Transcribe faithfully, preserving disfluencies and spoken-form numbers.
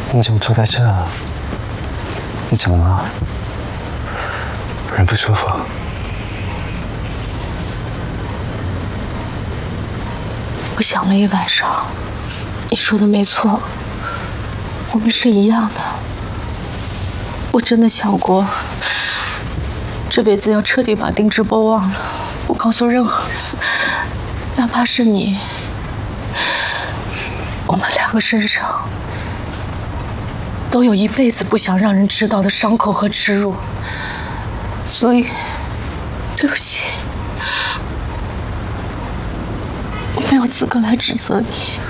你怎么坐在这啊？你怎么了？人不舒服？ 我想了一晚上，你说的没错，我们是一样的。我真的想过，这辈子要彻底把丁直播忘了，不告诉任何人，哪怕是你。我们两个身上都有一辈子不想让人知道的伤口和耻辱，所以，对不起，我没有资格来指责你。